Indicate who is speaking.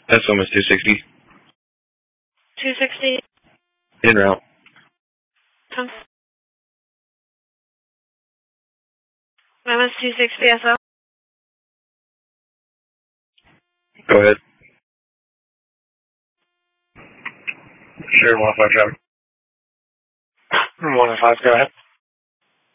Speaker 1: That's almost 260.
Speaker 2: 260.
Speaker 1: En route.
Speaker 2: Mammoth 260 SO.
Speaker 1: Go ahead.
Speaker 3: Sure, 105 traffic. 105, go ahead.